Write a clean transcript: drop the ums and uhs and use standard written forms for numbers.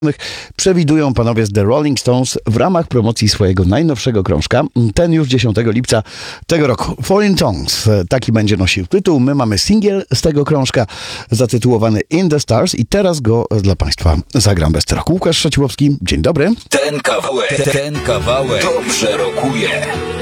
przewidują panowie z The Rolling Stones w ramach promocji swojego najnowszego krążka. Ten już 10 lipca tego roku. Falling Tongues, taki będzie nosił tytuł. My mamy singiel z tego krążka zatytułowany In the Stars i teraz go dla państwa zagram bez trochu. Łukasz Szaciłowski, dzień dobry. Ten kawałek dobrze rokuje.